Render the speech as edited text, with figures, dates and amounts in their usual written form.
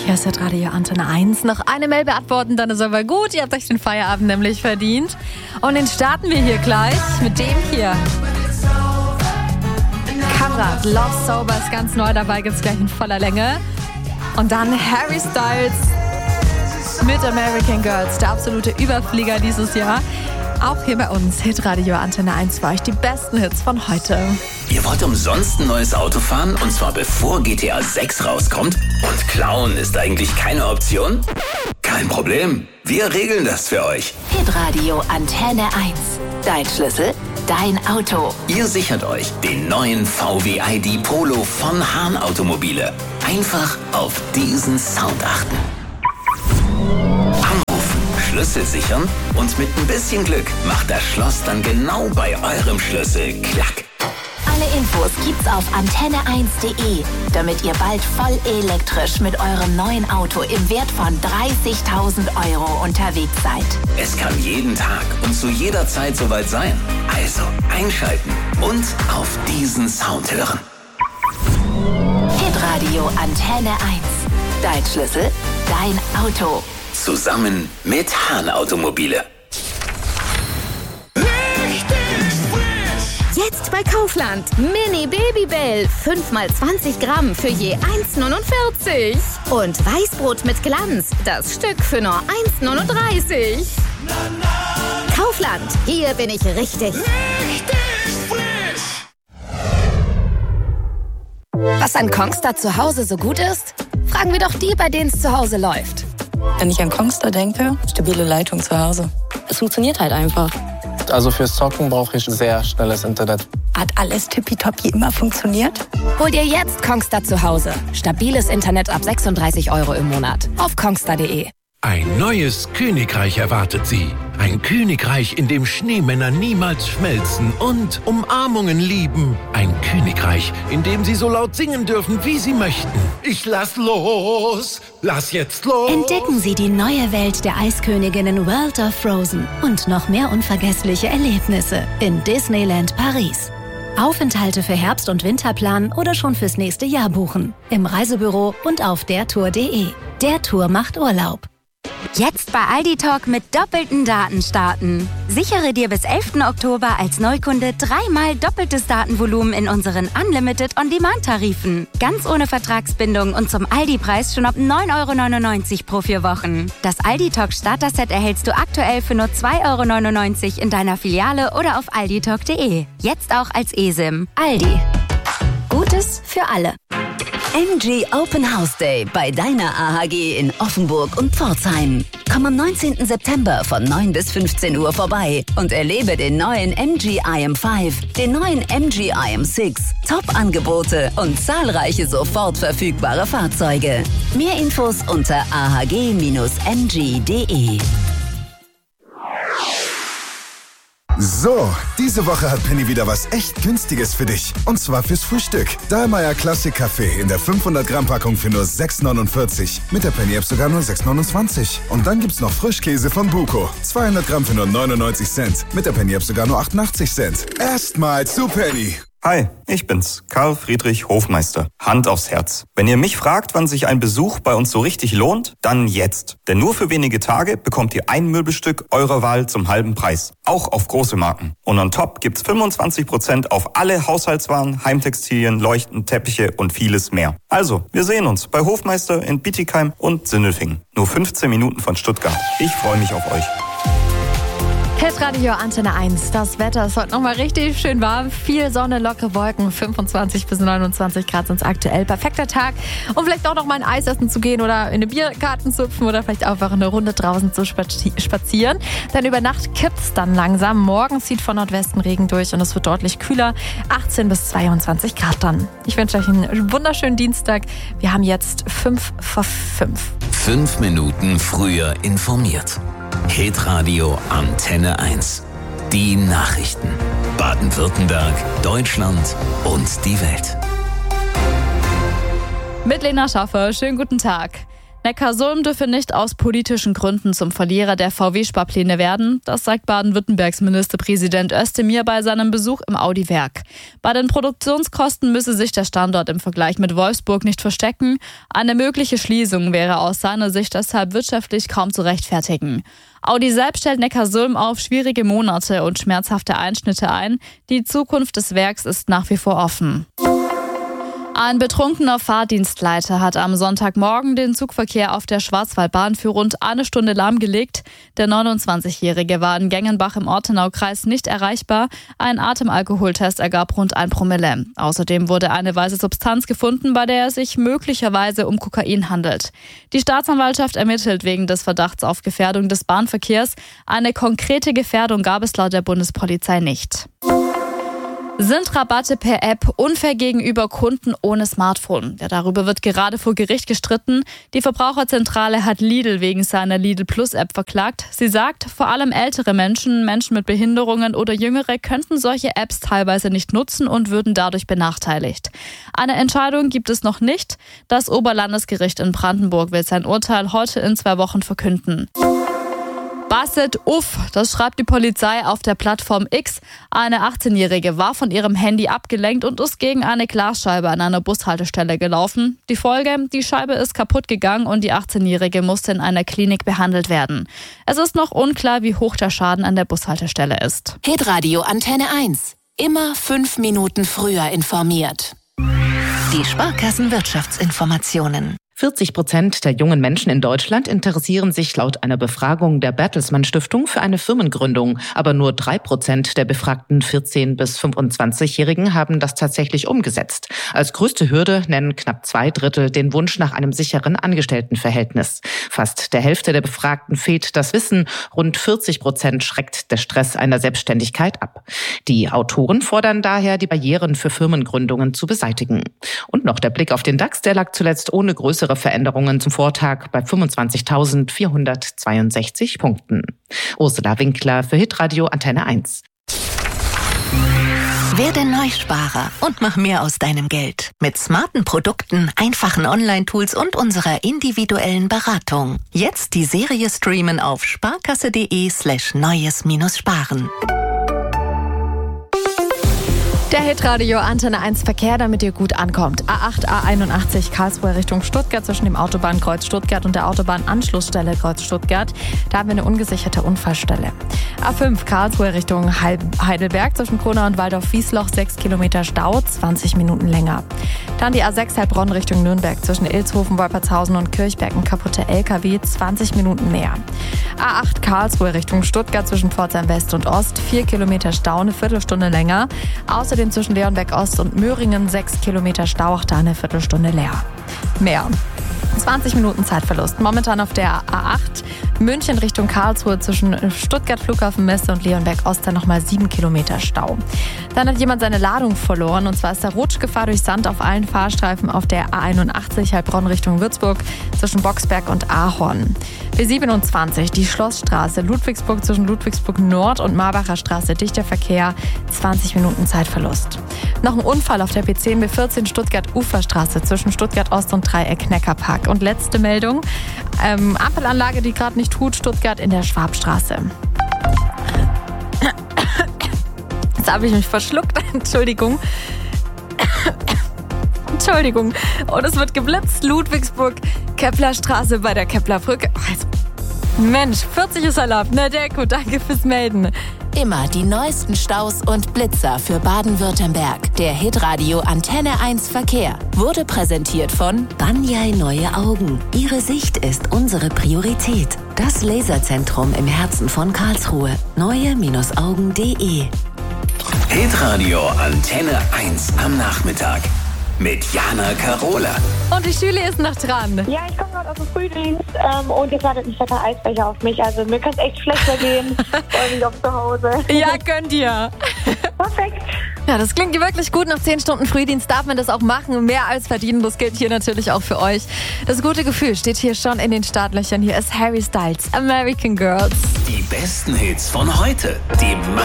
Hier ist Radio Antenne 1. Noch eine Mail beantworten, dann ist aber gut. Ihr habt euch den Feierabend nämlich verdient. Und den starten wir hier gleich mit dem hier. Karat, Love Sober ist ganz neu dabei, gibt's gleich in voller Länge. Und dann Harry Styles mit American Girls, der absolute Überflieger dieses Jahr. Auch hier bei uns, Hitradio Antenne 1, für euch die besten Hits von heute. Ihr wollt umsonst ein neues Auto fahren, und zwar bevor GTA 6 rauskommt? Und klauen ist eigentlich keine Option? Kein Problem, wir regeln das für euch. Hitradio Antenne 1. Dein Schlüssel, dein Auto. Ihr sichert euch den neuen VW ID Polo von Hahn Automobile. Einfach auf diesen Sound achten. Schlüssel sichern und mit ein bisschen Glück macht das Schloss dann genau bei eurem Schlüssel Klack. Alle Infos gibt's auf antenne1.de, damit ihr bald voll elektrisch mit eurem neuen Auto im Wert von 30.000 € unterwegs seid. Es kann jeden Tag und zu jeder Zeit soweit sein. Also einschalten und auf diesen Sound hören. Hitradio Antenne 1. Dein Schlüssel, dein Auto. Zusammen mit Hahn Automobile. Jetzt bei Kaufland. Mini Babybell. 5x20 Gramm für je 1,49. Und Weißbrot mit Glanz. Das Stück für nur 1,39. Kaufland. Hier bin ich richtig. Was an Kongstar zu Hause so gut ist? Fragen wir doch die, bei denen es zu Hause läuft. Wenn ich an Kongstar denke, stabile Leitung zu Hause. Es funktioniert halt einfach. Also fürs Zocken brauche ich sehr schnelles Internet. Hat alles tippitoppi immer funktioniert? Hol dir jetzt Kongstar zu Hause. Stabiles Internet ab 36 € im Monat. Auf kongstar.de. Ein neues Königreich erwartet Sie. Ein Königreich, in dem Schneemänner niemals schmelzen und Umarmungen lieben. Ein Königreich, in dem Sie so laut singen dürfen, wie Sie möchten. Ich lass los! Lass jetzt los! Entdecken Sie die neue Welt der Eisköniginnen World of Frozen und noch mehr unvergessliche Erlebnisse in Disneyland Paris. Aufenthalte für Herbst- und Winterplan oder schon fürs nächste Jahr buchen. Im Reisebüro und auf dertour.de. Der Tour macht Urlaub. Jetzt bei Aldi Talk mit doppelten Daten starten. Sichere dir bis 11. Oktober als Neukunde 3-mal doppeltes Datenvolumen in unseren Unlimited On-Demand-Tarifen. Ganz ohne Vertragsbindung und zum Aldi-Preis schon ab 9,99 € pro 4 Wochen. Das Aldi Talk Starter-Set erhältst du aktuell für nur 2,99 € in deiner Filiale oder auf alditalk.de. Jetzt auch als eSIM. Aldi. Gutes für alle. MG Open House Day bei deiner AHG in Offenburg und Pforzheim. Komm am 19. September von 9 bis 15 Uhr vorbei und erlebe den neuen MG IM5, den neuen MG IM6, Top-Angebote und zahlreiche sofort verfügbare Fahrzeuge. Mehr Infos unter ahg-mg.de. So, diese Woche hat Penny wieder was echt Günstiges für dich. Und zwar fürs Frühstück. Dahlmeier Classic Kaffee in der 500-Gramm-Packung für nur 6,49. Mit der Penny-App sogar nur 6,29. Und dann gibt's noch Frischkäse von Buko. 200 Gramm für nur 99 Cent. Mit der Penny-App sogar nur 88 Cent. Erstmal zu Penny. Hi, ich bin's, Karl Friedrich Hofmeister. Hand aufs Herz. Wenn ihr mich fragt, wann sich ein Besuch bei uns so richtig lohnt, dann jetzt. Denn nur für wenige Tage bekommt ihr ein Möbelstück eurer Wahl zum halben Preis. Auch auf große Marken. Und on top gibt's 25% auf alle Haushaltswaren, Heimtextilien, Leuchten, Teppiche und vieles mehr. Also, wir sehen uns bei Hofmeister in Bietigheim und Sindelfingen. Nur 15 Minuten von Stuttgart. Ich freue mich auf euch. Hitradio Antenne 1. Das Wetter ist heute nochmal richtig schön warm. Viel Sonne, lockere Wolken. 25 bis 29 Grad sind es aktuell. Perfekter Tag, um vielleicht auch noch mal ein Eis essen zu gehen oder in den Biergarten zu hüpfen oder vielleicht einfach eine Runde draußen zu spazieren. Denn über Nacht kippt es dann langsam. Morgen zieht von Nordwesten Regen durch und es wird deutlich kühler. 18 bis 22 Grad dann. Ich wünsche euch einen wunderschönen Dienstag. Wir haben jetzt 5 vor 5. 5 Minuten früher informiert. Hitradio Antenne 1. Die Nachrichten. Baden-Württemberg, Deutschland und die Welt. Mit Lena Schaffer. Schönen guten Tag. Neckarsulm dürfe nicht aus politischen Gründen zum Verlierer der VW-Sparpläne werden. Das sagt Baden-Württembergs Ministerpräsident Özdemir bei seinem Besuch im Audi-Werk. Bei den Produktionskosten müsse sich der Standort im Vergleich mit Wolfsburg nicht verstecken. Eine mögliche Schließung wäre aus seiner Sicht deshalb wirtschaftlich kaum zu rechtfertigen. Audi selbst stellt Neckarsulm auf schwierige Monate und schmerzhafte Einschnitte ein. Die Zukunft des Werks ist nach wie vor offen. Ein betrunkener Fahrdienstleiter hat am Sonntagmorgen den Zugverkehr auf der Schwarzwaldbahn für rund 1 Stunde lahmgelegt. Der 29-Jährige war in Gengenbach im Ortenaukreis nicht erreichbar. Ein Atemalkoholtest ergab rund 1 Promille. Außerdem wurde eine weiße Substanz gefunden, bei der es sich möglicherweise um Kokain handelt. Die Staatsanwaltschaft ermittelt wegen des Verdachts auf Gefährdung des Bahnverkehrs. Eine konkrete Gefährdung gab es laut der Bundespolizei nicht. Sind Rabatte per App unfair gegenüber Kunden ohne Smartphone? Ja, darüber wird gerade vor Gericht gestritten. Die Verbraucherzentrale hat Lidl wegen seiner Lidl Plus App verklagt. Sie sagt, vor allem ältere Menschen, Menschen mit Behinderungen oder Jüngere könnten solche Apps teilweise nicht nutzen und würden dadurch benachteiligt. Eine Entscheidung gibt es noch nicht. Das Oberlandesgericht in Brandenburg will sein Urteil heute in 2 Wochen verkünden. Basset uff, das schreibt die Polizei auf der Plattform X. Eine 18-Jährige war von ihrem Handy abgelenkt und ist gegen eine Glasscheibe an einer Bushaltestelle gelaufen. Die Folge, die Scheibe ist kaputt gegangen und die 18-Jährige musste in einer Klinik behandelt werden. Es ist noch unklar, wie hoch der Schaden an der Bushaltestelle ist. Hitradio Antenne 1. Immer 5 Minuten früher informiert. Die Sparkassen-Wirtschaftsinformationen. 40% der jungen Menschen in Deutschland interessieren sich laut einer Befragung der Bertelsmann Stiftung für eine Firmengründung. Aber nur 3% der befragten 14- bis 25-Jährigen haben das tatsächlich umgesetzt. Als größte Hürde nennen knapp 2/3 den Wunsch nach einem sicheren Angestelltenverhältnis. Fast der Hälfte der Befragten fehlt das Wissen. Rund 40% schreckt der Stress einer Selbstständigkeit ab. Die Autoren fordern daher, die Barrieren für Firmengründungen zu beseitigen. Und noch der Blick auf den DAX, der lag zuletzt ohne größere Veränderungen zum Vortag bei 25.462 Punkten. Ursula Winkler für Hitradio Antenne 1. Werde Neusparer und mach mehr aus deinem Geld. Mit smarten Produkten, einfachen Online-Tools und unserer individuellen Beratung. Jetzt die Serie streamen auf sparkasse.de/neues-sparen. Der Hitradio Antenne 1 Verkehr, damit ihr gut ankommt. A8, A81 Karlsruhe Richtung Stuttgart zwischen dem Autobahnkreuz Stuttgart und der Autobahnanschlussstelle Kreuz Stuttgart. Da haben wir eine ungesicherte Unfallstelle. A5 Karlsruhe Richtung Heidelberg zwischen Kronau und Waldorf-Wiesloch 6 Kilometer Stau, 20 Minuten länger. Dann die A6 Heilbronn Richtung Nürnberg zwischen Ilshofen, Wolpertshausen und Kirchberg ein kaputter LKW, 20 Minuten mehr. A8 Karlsruhe Richtung Stuttgart zwischen Pforzheim West und Ost 4 Kilometer Stau, eine Viertelstunde länger. Außerdem zwischen Leonberg Ost und Möhringen 6 Kilometer Stau, auch da eine Viertelstunde mehr. 20 Minuten Zeitverlust. Momentan auf der A8 München Richtung Karlsruhe zwischen Stuttgart Flughafen Messe und Leonberg Ost dann nochmal 7 Kilometer Stau. Dann hat jemand seine Ladung verloren und zwar ist der Rutschgefahr durch Sand auf allen Fahrstreifen auf der A81 Heilbronn Richtung Würzburg zwischen Boxberg und Ahorn. B27 die Schlossstraße Ludwigsburg zwischen Ludwigsburg Nord und Marbacher Straße dichter Verkehr, 20 Minuten Zeitverlust. Noch ein Unfall auf der B10 B14 Stuttgart Uferstraße zwischen Stuttgart Ost und Dreieck Neckarpark. Und letzte Meldung, Ampelanlage, die gerade nicht tut, Stuttgart in der Schwabstraße. Jetzt habe ich mich verschluckt, Entschuldigung. Und es wird geblitzt, Ludwigsburg, Keplerstraße bei der Keplerbrücke. Mensch, 40 ist erlaubt. Na Deko, danke fürs Melden. Immer die neuesten Staus und Blitzer für Baden-Württemberg. Der Hitradio Antenne 1 Verkehr wurde präsentiert von Banyai Neue Augen. Ihre Sicht ist unsere Priorität. Das Laserzentrum im Herzen von Karlsruhe. neue-augen.de. Hitradio Antenne 1 am Nachmittag. Mit Jana Karola. Und die Schüli ist noch dran. Ja, ich komme gerade aus dem Frühdienst und jetzt wartet ein fetter Eisbecher auf mich. Also mir kann es echt schlechter gehen. Freue mich auf zu Hause. Ja, könnt ihr. Perfekt. Ja, das klingt wirklich gut. Nach 10 Stunden Frühdienst darf man das auch machen. Mehr als verdienen. Das gilt hier natürlich auch für euch. Das gute Gefühl steht hier schon in den Startlöchern. Hier ist Harry Styles, American Girls. Die besten Hits von heute. Die